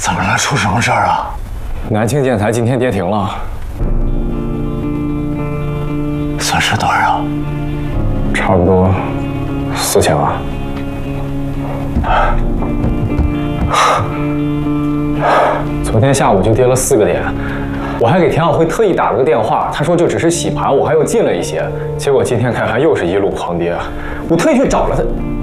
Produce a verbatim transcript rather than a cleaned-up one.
怎么了？出什么事儿啊？ 南青建材今天跌停了， 损失多少？ 差不多四千万。昨天下午就跌了四个点，我还给田晓辉特意打了个电话，他说就只是洗盘，我还又进了一些，结果今天开盘又是一路狂跌，我特意去找了他。